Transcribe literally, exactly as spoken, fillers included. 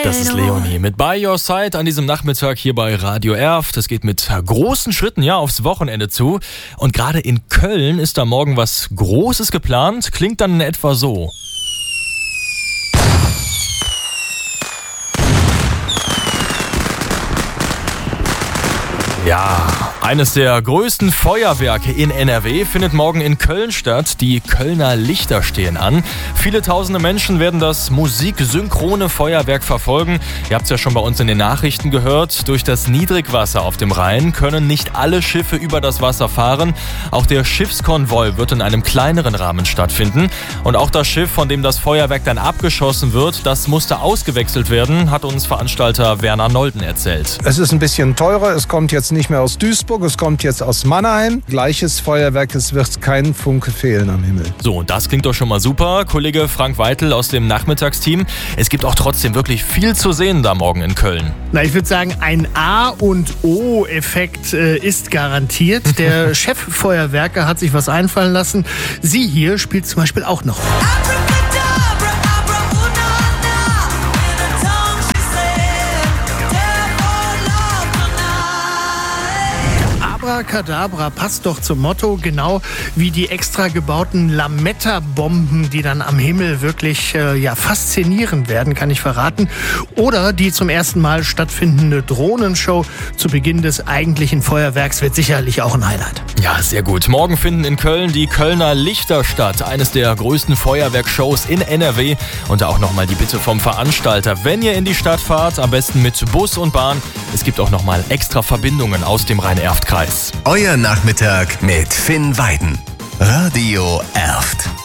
Das ist Leonie mit By Your Side an diesem Nachmittag hier bei Radio Erft. Das geht mit großen Schritten ja aufs Wochenende zu. Und gerade in Köln ist da morgen was Großes geplant. Klingt dann in etwa so. Ja, eines der größten Feuerwerke in N R W findet morgen in Köln statt. Die Kölner Lichter stehen an. Viele tausende Menschen werden das musiksynchrone Feuerwerk verfolgen. Ihr habt es ja schon bei uns in den Nachrichten gehört. Durch das Niedrigwasser auf dem Rhein können nicht alle Schiffe über das Wasser fahren. Auch der Schiffskonvoi wird in einem kleineren Rahmen stattfinden. Und auch das Schiff, von dem das Feuerwerk dann abgeschossen wird, das musste ausgewechselt werden, hat uns Veranstalter Werner Nolden erzählt. Es ist ein bisschen teurer. Es kommt jetzt nicht mehr aus Duisburg, es kommt jetzt aus Mannheim. Gleiches Feuerwerk, es wird kein Funke fehlen am Himmel. So, das klingt doch schon mal super. Kollege Frank Weitel aus dem Nachmittagsteam. Es gibt auch trotzdem wirklich viel zu sehen da morgen in Köln. Na, ich würde sagen, ein A- und O-Effekt äh, ist garantiert. Der Cheffeuerwerker hat sich was einfallen lassen. Sie hier spielt zum Beispiel auch noch. Abracadabra passt doch zum Motto, genau wie die extra gebauten Lametta-Bomben, die dann am Himmel wirklich äh, ja, faszinierend werden, kann ich verraten. Oder die zum ersten Mal stattfindende Drohnenshow zu Beginn des eigentlichen Feuerwerks wird sicherlich auch ein Highlight. Ja, sehr gut. Morgen finden in Köln die Kölner Lichter statt. Eines der größten Feuerwerkshows in N R W. Und da auch nochmal die Bitte vom Veranstalter. Wenn ihr in die Stadt fahrt, am besten mit Bus und Bahn. Es gibt auch nochmal extra Verbindungen aus dem Rhein-Erft-Kreis. Euer Nachmittag mit Finn Weiden. Radio Erft.